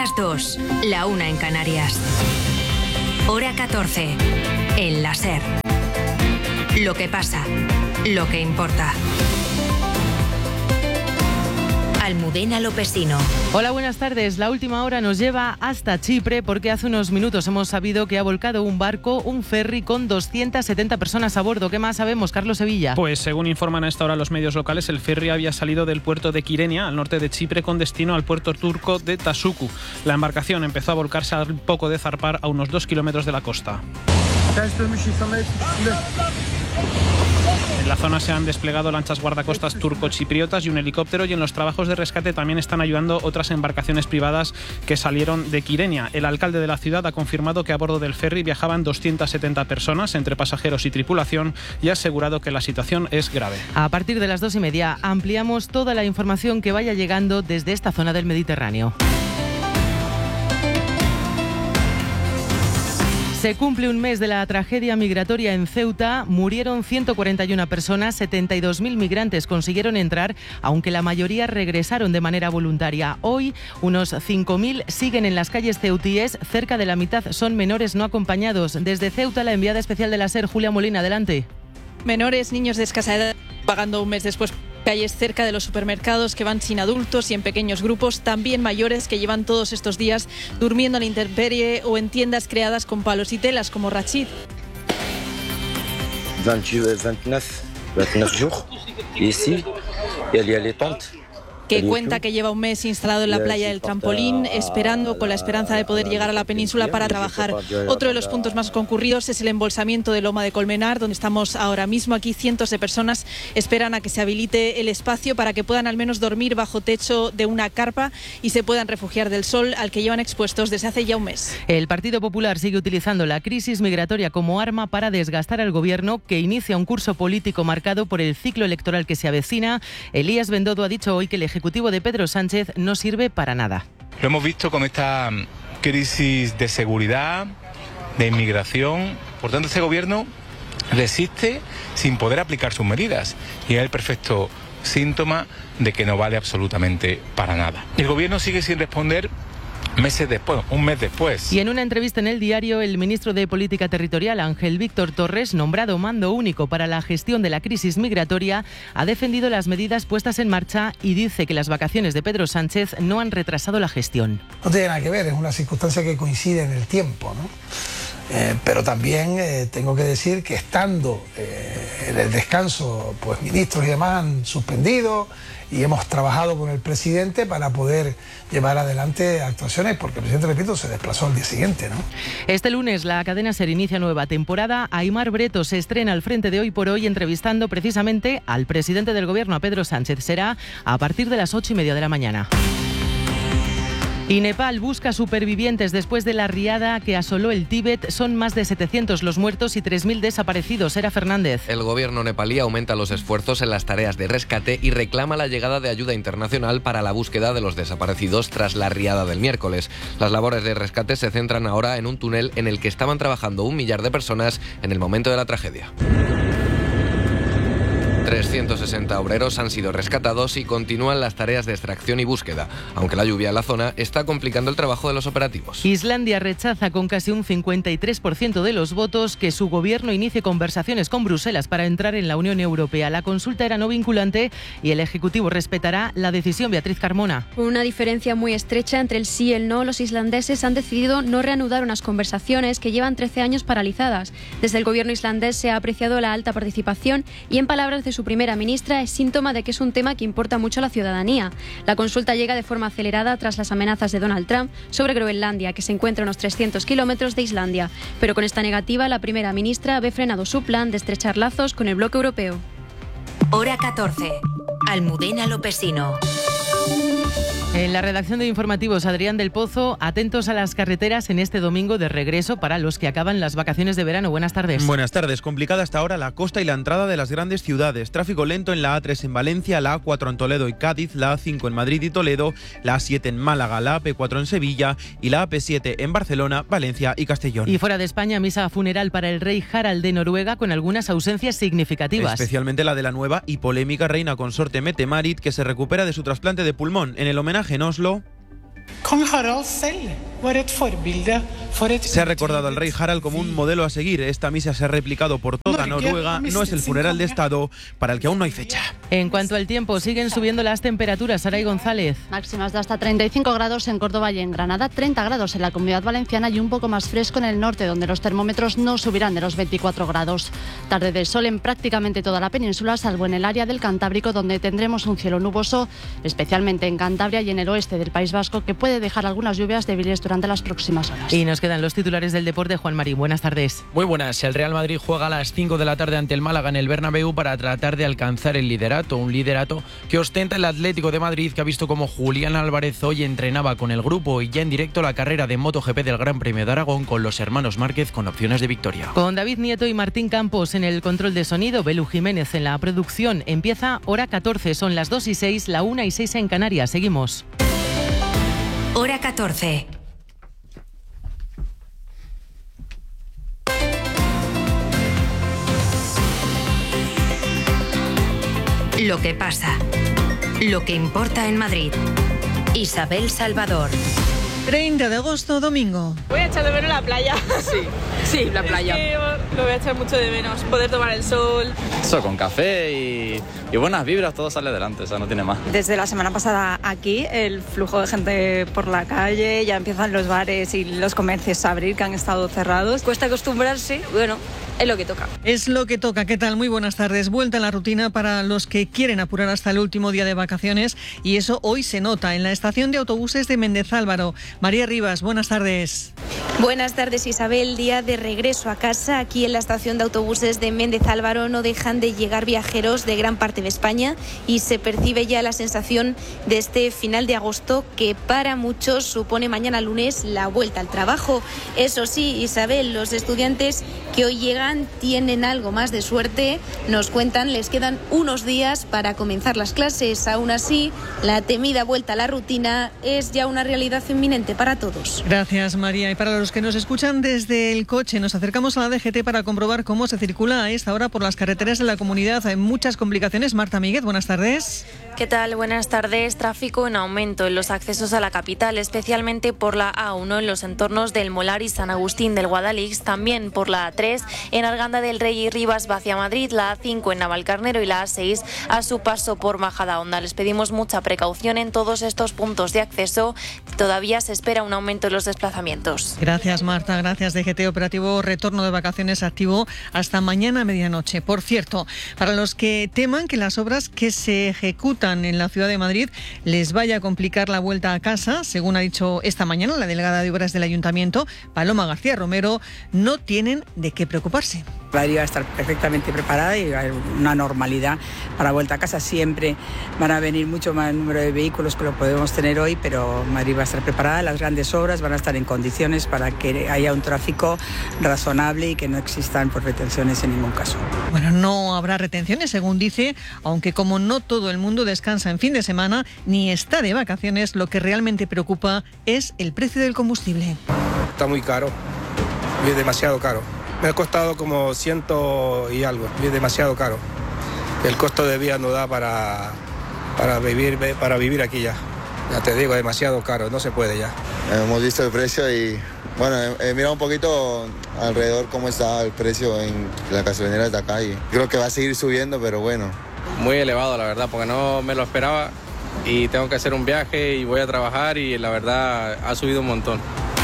las 2, la 1 en Canarias. Hora 14, en la SER. Lo que pasa, lo que importa. Almudena Lopesino. Hola, buenas tardes. La última hora nos lleva hasta Chipre porque hace unos minutos hemos sabido que ha volcado un barco, un ferry con 270 personas a bordo. ¿Qué más sabemos, Carlos Sevilla? Pues según informan a esta hora los medios locales, el ferry había salido del puerto de Kyrenia, al norte de Chipre, con destino al puerto turco de Tasuku. La embarcación empezó a volcarse al poco de zarpar a unos 2 kilómetros de la costa. En la zona se han desplegado lanchas guardacostas turco-chipriotas y un helicóptero, y en los trabajos de rescate también están ayudando otras embarcaciones privadas que salieron de Kyrenia. El alcalde de la ciudad ha confirmado que a bordo del ferry viajaban 270 personas, entre pasajeros y tripulación, y ha asegurado que la situación es grave. A partir de las 2:30 ampliamos toda la información que vaya llegando desde esta zona del Mediterráneo. Se cumple un mes de la tragedia migratoria en Ceuta. Murieron 141 personas, 72.000 migrantes consiguieron entrar, aunque la mayoría regresaron de manera voluntaria. Hoy, unos 5.000 siguen en las calles ceutíes. Cerca de la mitad son menores no acompañados. Desde Ceuta, la enviada especial de la SER, Julia Molina, adelante. Menores, niños de escasa edad, pagando un mes después calles cerca de los supermercados que van sin adultos y en pequeños grupos, también mayores que llevan todos estos días durmiendo en la intemperie o en tiendas creadas con palos y telas, como Rachid. 29 jours, ici, il y a les tentes. Que cuenta que lleva un mes instalado en la playa del Trampolín, esperando con la esperanza de poder llegar a la península para trabajar. Otro de los puntos más concurridos es el embolsamiento de Loma de Colmenar, donde estamos ahora mismo. Aquí cientos de personas esperan a que se habilite el espacio para que puedan al menos dormir bajo techo de una carpa y se puedan refugiar del sol al que llevan expuestos desde hace ya un mes. El Partido Popular sigue utilizando la crisis migratoria como arma para desgastar al gobierno, que inicia un curso político marcado por el ciclo electoral que se avecina. Elías Bendodo ha dicho hoy que el Ejecutivo de Pedro Sánchez no sirve para nada. Lo hemos visto con esta crisis de seguridad, de inmigración. Por tanto, este gobierno resiste sin poder aplicar sus medidas y es el perfecto síntoma de que no vale absolutamente para nada. El gobierno sigue sin responder meses después, un mes después. Y en una entrevista en El Diario, el ministro de Política Territorial, Ángel Víctor Torres, nombrado mando único para la gestión de la crisis migratoria, ha defendido las medidas puestas en marcha y dice que las vacaciones de Pedro Sánchez no han retrasado la gestión. No tiene nada que ver, es una circunstancia que coincide en el tiempo, ¿no? Pero también tengo que decir que estando en el descanso, pues ministros y demás han suspendido y hemos trabajado con el presidente para poder llevar adelante actuaciones, porque el presidente, repito, se desplazó al día siguiente, ¿no? Este lunes la cadena SER inicia nueva temporada. Aimar Breto se estrena al frente de Hoy por Hoy, entrevistando precisamente al presidente del gobierno, a Pedro Sánchez. Será a partir de las 8:30 de la mañana. Y Nepal busca supervivientes después de la riada que asoló el Tíbet. Son más de 700 los muertos y 3.000 desaparecidos. Era Fernández. El gobierno nepalí aumenta los esfuerzos en las tareas de rescate y reclama la llegada de ayuda internacional para la búsqueda de los desaparecidos tras la riada del miércoles. Las labores de rescate se centran ahora en un túnel en el que estaban trabajando 1 millar de personas en el momento de la tragedia. 360 obreros han sido rescatados y continúan las tareas de extracción y búsqueda, aunque la lluvia en la zona está complicando el trabajo de los operativos. Islandia rechaza con casi un 53% de los votos que su gobierno inicie conversaciones con Bruselas para entrar en la Unión Europea. La consulta era no vinculante y el Ejecutivo respetará la decisión. Beatriz Carmona. Con una diferencia muy estrecha entre el sí y el no, los islandeses han decidido no reanudar unas conversaciones que llevan 13 años paralizadas. Desde el gobierno islandés se ha apreciado la alta participación y, en palabras de su primera ministra, es síntoma de que es un tema que importa mucho a la ciudadanía. La consulta llega de forma acelerada tras las amenazas de Donald Trump sobre Groenlandia, que se encuentra a unos 300 kilómetros de Islandia. Pero con esta negativa, la primera ministra ve frenado su plan de estrechar lazos con el bloque europeo. Hora 14. Almudena Lopesino. En la redacción de Informativos, Adrián del Pozo, atentos a las carreteras en este domingo de regreso para los que acaban las vacaciones de verano. Buenas tardes. Buenas tardes. Complicada hasta ahora la costa y la entrada de las grandes ciudades. Tráfico lento en la A3 en Valencia, la A4 en Toledo y Cádiz, la A5 en Madrid y Toledo, la A7 en Málaga, la AP4 en Sevilla y la AP7 en Barcelona, Valencia y Castellón. Y fuera de España, misa funeral para el rey Harald de Noruega con algunas ausencias significativas. Especialmente la de la nueva y polémica reina consorte Mette-Marit, que se recupera de su trasplante de pulmón. En el homenaje en Oslo... Se ha recordado al rey Harald como un modelo a seguir. Esta misa se ha replicado por toda Noruega. No es el funeral de Estado para el que aún no hay fecha. En cuanto al tiempo, siguen subiendo las temperaturas. Saray González. Máximas de hasta 35 grados en Córdoba y en Granada, 30 grados en la Comunidad Valenciana y un poco más fresco en el norte, donde los termómetros no subirán de los 24 grados. Tarde de sol en prácticamente toda la península, salvo en el área del Cantábrico, donde tendremos un cielo nuboso, especialmente en Cantabria y en el oeste del País Vasco, que puede dejar algunas lluvias débiles durante las próximas horas. Y nos quedan los titulares del deporte. Juan Marín, buenas tardes. Muy buenas. El Real Madrid juega a las 5 de la tarde ante el Málaga en el Bernabéu para tratar de alcanzar el liderato, un liderato que ostenta el Atlético de Madrid, que ha visto como Julián Álvarez hoy entrenaba con el grupo y ya en directo la carrera de MotoGP del Gran Premio de Aragón con los hermanos Márquez con opciones de victoria. Con David Nieto y Martín Campos en el control de sonido, Belu Jiménez en la producción. Empieza hora 14, son las 2:06, la 1:06 en Canarias. Seguimos. Hora 14. Lo que pasa. Lo que importa en Madrid. Isabel Salvador. 30 de agosto, domingo. Voy a echar de menos la playa. Sí, la playa. Es que lo voy a echar mucho de menos, poder tomar el sol. Eso, con café y buenas vibras, todo sale adelante, o sea, no tiene más. Desde la semana pasada aquí, el flujo de gente por la calle, ya empiezan los bares y los comercios a abrir, que han estado cerrados. Cuesta acostumbrarse, bueno, es lo que toca. Es lo que toca. ¿Qué tal? Muy buenas tardes. Vuelta a la rutina para los que quieren apurar hasta el último día de vacaciones y eso hoy se nota en la estación de autobuses de Méndez Álvaro. María Rivas, buenas tardes. Buenas tardes, Isabel. Día de regreso a casa. Aquí en la estación de autobuses de Méndez Álvaro no dejan de llegar viajeros de gran parte de España y se percibe ya la sensación de este final de agosto que para muchos supone mañana lunes la vuelta al trabajo. Eso sí, Isabel, los estudiantes que hoy llegan tienen algo más de suerte. Nos cuentan, les quedan unos días para comenzar las clases. Aún así, la temida vuelta a la rutina es ya una realidad inminente para todos. Gracias, María. Y para los que nos escuchan desde el coche, nos acercamos a la DGT para comprobar cómo se circula a esta hora por las carreteras de la comunidad. Hay muchas complicaciones. Marta Míguez, buenas tardes. ¿Qué tal? Buenas tardes. Tráfico en aumento en los accesos a la capital, especialmente por la A1 en los entornos del Molar y San Agustín del Guadalix, también por la A3 en Arganda del Rey y Rivas hacia Madrid, la A5 en Navalcarnero y la A6 a su paso por Majadahonda. Les pedimos mucha precaución en todos estos puntos de acceso. Todavía se espera un aumento en los desplazamientos. Gracias, Marta. Gracias, DGT. Operativo retorno de vacaciones activo hasta mañana a medianoche. Por cierto, para los que teman que las obras que se ejecutan en la ciudad de Madrid les vaya a complicar la vuelta a casa, según ha dicho esta mañana la delegada de obras del Ayuntamiento, Paloma García Romero, no tienen de qué preocuparse. Madrid va a estar perfectamente preparada y va a haber una normalidad para vuelta a casa. Siempre van a venir mucho más número de vehículos que lo podemos tener hoy, pero Madrid va a estar preparada. Las grandes obras van a estar en condiciones para que haya un tráfico razonable y que no existan retenciones en ningún caso. Bueno, no habrá retenciones, según dice, aunque como no todo el mundo descansa en fin de semana ni está de vacaciones, lo que realmente preocupa es el precio del combustible. Está muy caro, es demasiado caro. Me ha costado como 100 y algo, es demasiado caro. El costo de vida no da para vivir aquí ya. Ya te digo, demasiado caro, no se puede ya. Hemos visto el precio y bueno, he mirado un poquito alrededor cómo está el precio en las gasolineras de acá y creo que va a seguir subiendo, pero bueno. Muy elevado, la verdad, porque no me lo esperaba y tengo que hacer un viaje y voy a trabajar y la verdad ha subido un montón.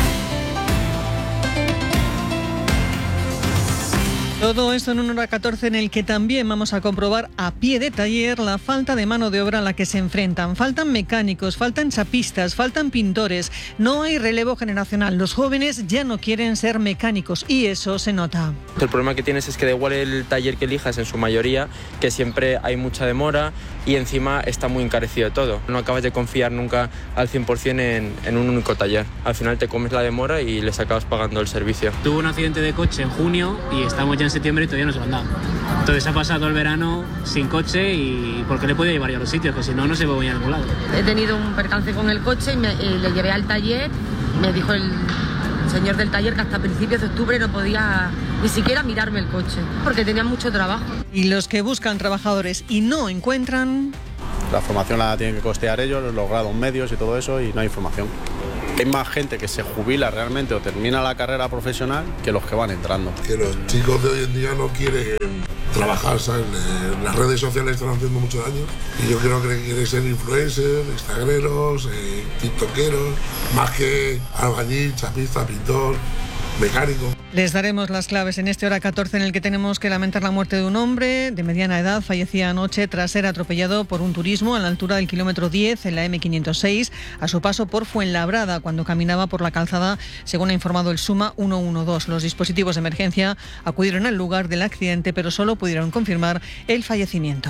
Todo esto en una hora 14 en el que también vamos a comprobar a pie de taller la falta de mano de obra a la que se enfrentan. Faltan mecánicos, faltan chapistas, faltan pintores. No hay relevo generacional. Los jóvenes ya no quieren ser mecánicos y eso se nota. El problema que tienes es que da igual el taller que elijas en su mayoría, que siempre hay mucha demora y encima está muy encarecido todo. No acabas de confiar nunca al 100% en un único taller. Al final te comes la demora y les acabas pagando el servicio. Tuve un accidente de coche en junio y estamos ya en septiembre y todavía no se lo han dado. Entonces ha pasado el verano sin coche y porque le podía llevar ya a los sitios, que si no, no se puede ir a ningún lado. He tenido un percance con el coche y le llevé al taller. Me dijo el señor del taller que hasta principios de octubre no podía ni siquiera mirarme el coche, porque tenía mucho trabajo. Y los que buscan trabajadores y no encuentran... La formación la tienen que costear ellos, los grados medios y todo eso, y no hay formación. Hay más gente que se jubila realmente o termina la carrera profesional que los que van entrando. Que los chicos de hoy en día no quieren trabajar, ¿sabes? Las redes sociales están haciendo mucho daño y yo creo que quieren ser influencers, instagreros, tiktokeros, más que albañil, chapista, pintor, mecánico. Les daremos las claves en este hora 14 en el que tenemos que lamentar la muerte de un hombre de mediana edad. Fallecía anoche tras ser atropellado por un turismo a la altura del kilómetro 10 en la M506 a su paso por Fuenlabrada cuando caminaba por la calzada, según ha informado el SUMA 112. Los dispositivos de emergencia acudieron al lugar del accidente pero solo pudieron confirmar el fallecimiento.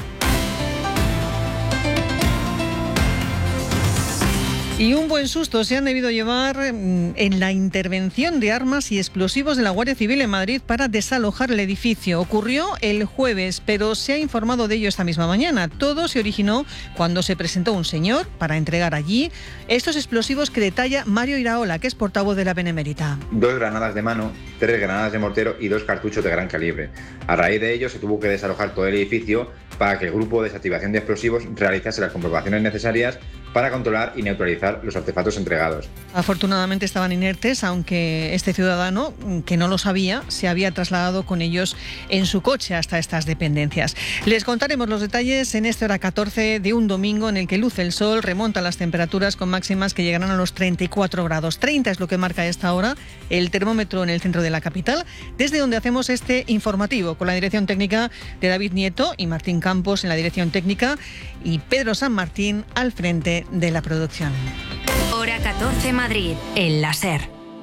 Y un buen susto se han debido llevar en la intervención de armas y explosivos de la Guardia Civil en Madrid para desalojar el edificio. Ocurrió el jueves, pero se ha informado de ello esta misma mañana. Todo se originó cuando se presentó un señor para entregar allí estos explosivos que detalla Mario Iraola, que es portavoz de la Benemérita. 2 granadas de mano, 3 granadas de mortero y 2 cartuchos de gran calibre. A raíz de ello se tuvo que desalojar todo el edificio para que el grupo de desactivación de explosivos realizase las comprobaciones necesarias para controlar y neutralizar los artefactos entregados. Afortunadamente estaban inertes, aunque este ciudadano, que no lo sabía, se había trasladado con ellos en su coche hasta estas dependencias. Les contaremos los detalles en esta hora 14 de un domingo en el que luce el sol, remonta las temperaturas con máximas que llegarán a los 34 grados. 30 es lo que marca a esta hora el termómetro en el centro de la capital, desde donde hacemos este informativo con la dirección técnica de David Nieto y Martín Campos en la dirección técnica y Pedro San Martín al frente de la producción. Hora 14 Madrid, el láser.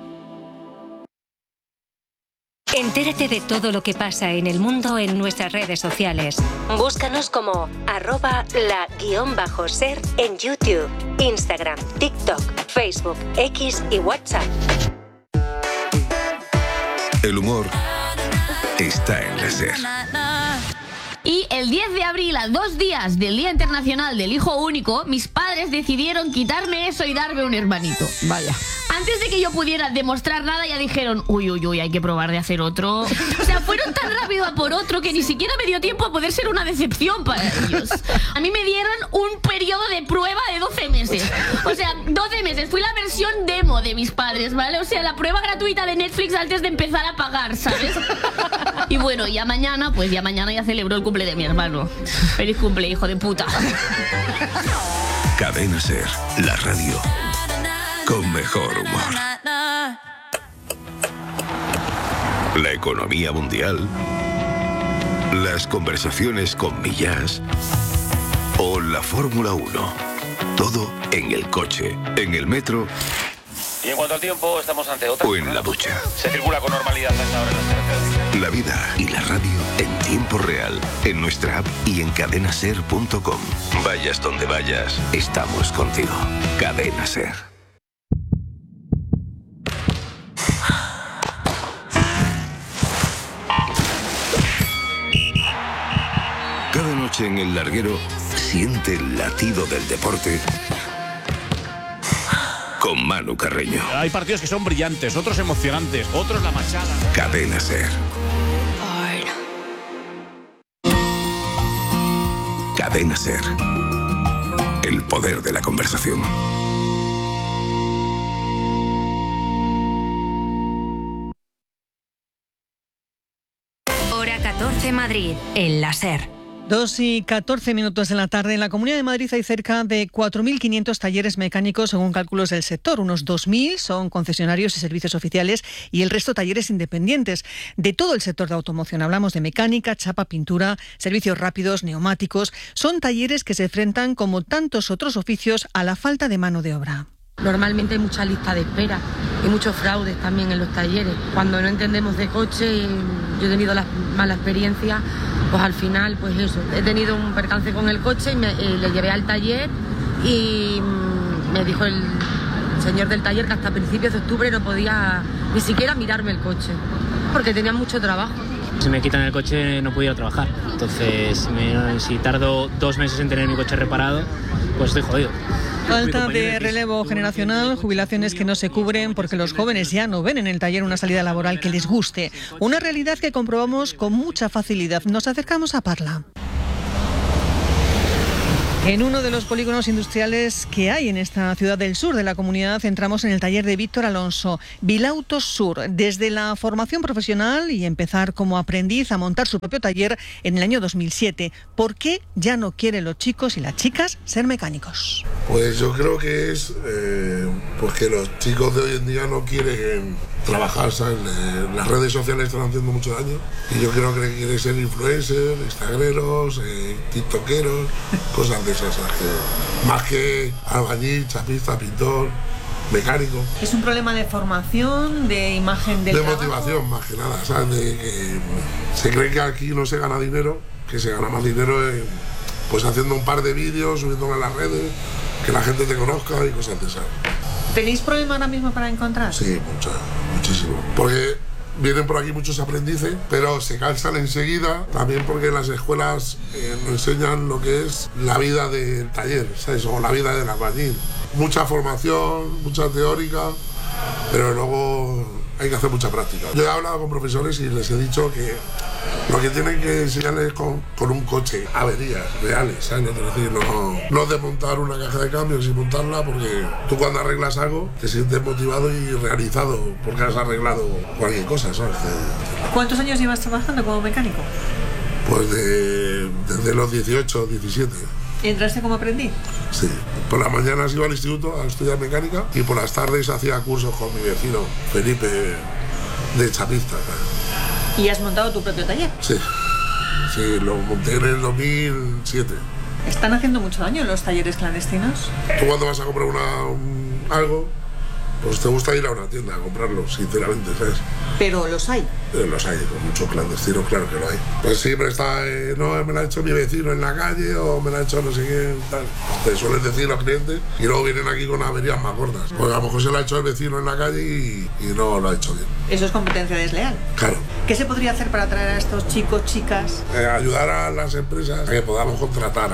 Entérate de todo lo que pasa en el mundo en nuestras redes sociales. Búscanos como @la_ser en YouTube, Instagram, TikTok, Facebook, X y WhatsApp. El humor está en la SER. Y el 10 de abril, a 2 días del Día Internacional del Hijo Único, mis padres decidieron quitarme eso y darme un hermanito. Vaya. Antes de que yo pudiera demostrar nada, ya dijeron, uy, hay que probar de hacer otro. O sea, fueron tan rápido a por otro que ni siquiera me dio tiempo a poder ser una decepción para ellos. A mí me dieron un periodo de prueba de 12 meses. O sea, 12 meses. Fui la versión demo de mis padres, ¿vale? O sea, la prueba gratuita de Netflix antes de empezar a pagar, ¿sabes? Y bueno, ya mañana ya celebro el cumple de mi hermano. Feliz cumple, hijo de puta. Cadena SER, la radio con mejor humor. La economía mundial, las conversaciones con Millás o la Fórmula 1. Todo en el coche, en el metro. Y en cuanto al tiempo, estamos ante otra. O en la ducha. Se circula con normalidad hasta ahora en las carreteras. La vida y la radio en tiempo real, en nuestra app y en cadenaser.com. Vayas donde vayas, estamos contigo. Cadena SER. Cada noche en el larguero, siente el latido del deporte con Manu Carreño. Hay partidos que son brillantes, otros emocionantes, otros la machada. Cadena SER. Cadena SER. El poder de la conversación. Hora 14 Madrid, el láser. 2:14 de la tarde. En la Comunidad de Madrid hay cerca de 4.500 talleres mecánicos según cálculos del sector. Unos 2.000 son concesionarios y servicios oficiales y el resto talleres independientes. De todo el sector de automoción hablamos de mecánica, chapa, pintura, servicios rápidos, neumáticos. Son talleres que se enfrentan, como tantos otros oficios, a la falta de mano de obra. Normalmente hay mucha lista de espera y muchos fraudes también en los talleres. Cuando no entendemos de coche, yo he tenido la mala experiencia, pues al final, pues eso, he tenido un percance con el coche y le llevé al taller y me dijo el señor del taller que hasta principios de octubre no podía ni siquiera mirarme el coche, porque tenía mucho trabajo. Si me quitan el coche no puedo ir a trabajar, entonces si tardo 2 meses en tener mi coche reparado, pues estoy jodido. Falta de relevo generacional, jubilaciones que no se cubren porque los jóvenes ya no ven en el taller una salida laboral que les guste. Una realidad que comprobamos con mucha facilidad. Nos acercamos a Parla. En uno de los polígonos industriales que hay en esta ciudad del sur de la comunidad entramos en el taller de Víctor Alonso, Vilautos Sur, desde la formación profesional y empezar como aprendiz a montar su propio taller en el año 2007. ¿Por qué ya no quieren los chicos y las chicas ser mecánicos? Pues yo creo que es pues que los chicos de hoy en día no quieren trabajar, ¿sabes? Las redes sociales están haciendo mucho daño y yo creo que quieren ser influencers, instagreros, tiktokeros, cosas de esas, ¿sabes? Más que albañil, chapista, pintor, mecánico. ¿Es un problema de formación, de imagen del trabajo? Motivación, más que nada, ¿sabes? De que se cree que aquí no se gana dinero, que se gana más dinero pues haciendo un par de vídeos, subiéndolo a las redes, que la gente te conozca y cosas de esas. ¿Tenéis problema ahora mismo para encontrar? Sí, muchísimo. Porque vienen por aquí muchos aprendices, pero se cansan enseguida, también porque las escuelas nos enseñan lo que es la vida del taller, ¿sabes? O la vida del albañil. Mucha formación, mucha teórica, pero luego hay que hacer mucha práctica. Yo he hablado con profesores y les he dicho que lo que tienen que enseñarles con un coche, averías reales, ¿sabes? Es decir, no desmontar una caja de cambios y montarla, porque tú cuando arreglas algo te sientes motivado y realizado porque has arreglado cualquier cosa, ¿sabes? ¿Cuántos años llevas trabajando como mecánico? Pues desde los 18, 17. ¿Entraste como aprendiz? Sí. Por las mañanas iba al instituto a estudiar mecánica y por las tardes hacía cursos con mi vecino Felipe de chapista. ¿Y has montado tu propio taller? Sí, lo monté en el 2007. ¿Están haciendo mucho daño los talleres clandestinos? Tú cuando vas a comprar algo, pues te gusta ir a una tienda a comprarlo, sinceramente, ¿sabes? Pero los hay. Los hay, con muchos clandestinos, claro que lo hay. Pues siempre está, no, me lo ha hecho mi vecino en la calle o me lo ha hecho no sé qué, tal. Te suelen decir los clientes y luego vienen aquí con averías más gordas. Porque a lo mejor se lo ha hecho el vecino en la calle y no lo ha hecho bien. Eso es competencia desleal. Claro. ¿Qué se podría hacer para atraer a estos chicos, chicas? Ayudar a las empresas a que podamos contratar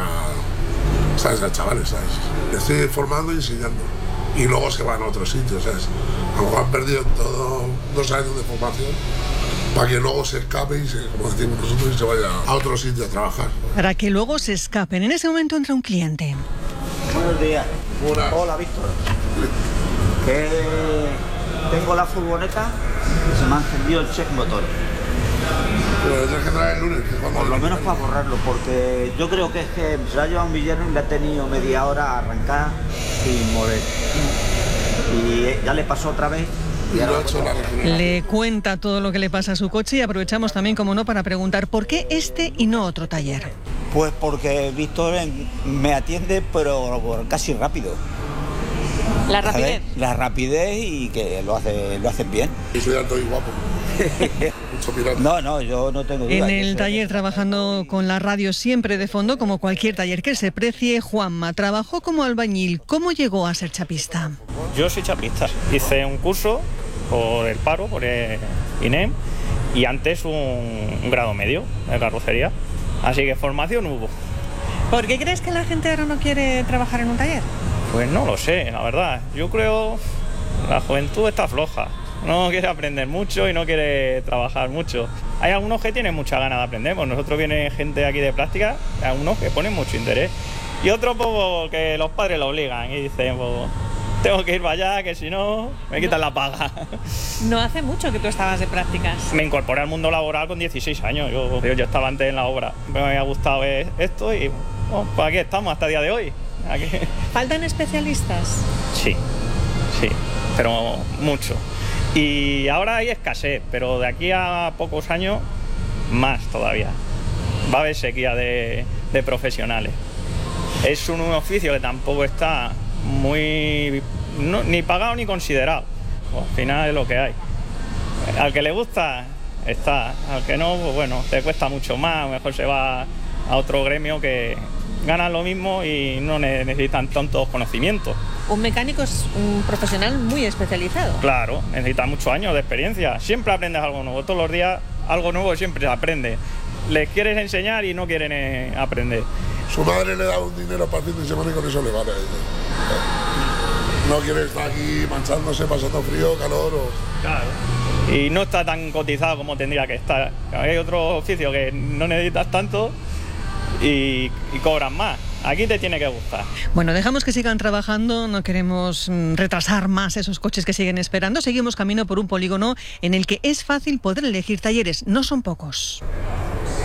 a chavales, ¿sabes? Estoy formando y enseñando. Y luego se van a otros sitios, ¿sabes? A lo mejor han perdido todos 2 años de formación para que luego se escape y como decimos nosotros, y se vaya a otro sitio a trabajar. Para que luego se escapen. En ese momento entra un cliente. Buenos días. Buenas. Hola, Víctor. Que tengo la furgoneta y se me ha encendido el check motor. Pero tienes que traer el lunes. Por lo menos para borrarlo, porque yo creo que es que se lo ha llevado un villano y le ha tenido media hora a arrancar sin mover. Y ya le pasó otra vez. Le cuenta todo lo que le pasa a su coche y aprovechamos también, como no, para preguntar ¿por qué este y no otro taller? Pues porque Víctor me atiende, pero casi rápido. ¿La rapidez? La rapidez y que lo hacen bien. Y soy alto y guapo. No, yo no tengo duda. En el taller, trabajando con la radio siempre de fondo, como cualquier taller que se precie, Juanma trabajó como albañil. ¿Cómo llegó a ser chapista? Yo soy chapista. Hice un curso por el paro, por el INEM, y antes un grado medio de carrocería. Así que formación hubo. ¿Por qué crees que la gente ahora no quiere trabajar en un taller? Pues no lo sé, la verdad. Yo creo que la juventud está floja. No quiere aprender mucho y no quiere trabajar mucho. Hay algunos que tienen mucha ganas de aprender, pues nosotros viene gente aquí de práctica, algunos que ponen mucho interés. Y otros pues, que los padres lo obligan y dicen, pues, tengo que ir para allá, que si no, me quitan la paga. No hace mucho que tú estabas de prácticas. Me incorporé al mundo laboral con 16 años, yo estaba antes en la obra. Me había gustado esto y pues aquí estamos hasta el día de hoy. Aquí. ¿Faltan especialistas? Sí, pero mucho. Y ahora hay escasez, pero de aquí a pocos años, más todavía. Va a haber sequía de profesionales. Es un oficio que tampoco está muy ni pagado ni considerado. Pues al final es lo que hay. Al que le gusta, está. Al que no, pues bueno, te cuesta mucho más. Mejor se va a otro gremio que ganan lo mismo y no necesitan tantos conocimientos. Un mecánico es un profesional muy especializado. Claro, necesita muchos años de experiencia. Siempre aprendes algo nuevo. Todos los días algo nuevo siempre se aprende. Les quieres enseñar y no quieren aprender. Su madre le da un dinero para el fin de semana y con eso le vale a ella. No quiere estar aquí manchándose, pasando frío, calor o... Claro. Y no está tan cotizado como tendría que estar. Hay otros oficios que no necesitas tanto y cobran más. Aquí te tiene que gustar. Bueno, dejamos que sigan trabajando, no queremos retrasar más esos coches que siguen esperando. Seguimos camino por un polígono en el que es fácil poder elegir talleres, no son pocos.